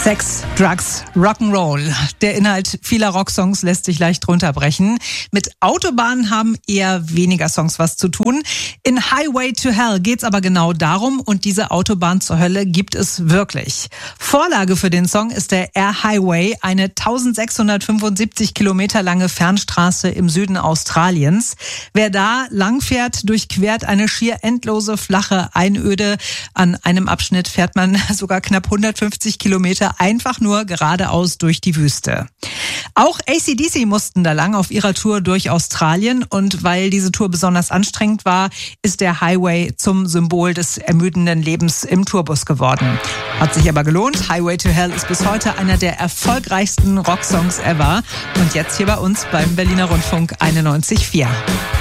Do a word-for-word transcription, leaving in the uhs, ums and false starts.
Sex, Drugs, Rock'n'Roll. Der Inhalt vieler Rocksongs lässt sich leicht runterbrechen. Mit Autobahnen haben eher weniger Songs was zu tun. In Highway to Hell geht's aber genau darum, und diese Autobahn zur Hölle gibt es wirklich. Vorlage für den Song ist der Air Highway, eine eintausendsechshundertfünfundsiebzig Kilometer lange Fernstraße im Süden Australiens. Wer da langfährt, durchquert eine schier endlose flache Einöde. An einem Abschnitt fährt man sogar knapp hundertfünfzig Kilometer einfach nur geradeaus durch die Wüste. Auch A C D C mussten da lang auf ihrer Tour durch Australien, und weil diese Tour besonders anstrengend war, ist der Highway zum Symbol des ermüdenden Lebens im Tourbus geworden. Hat sich aber gelohnt. Highway to Hell ist bis heute einer der erfolgreichsten Rocksongs ever, und jetzt hier bei uns beim Berliner Rundfunk einundneunzig Komma vier.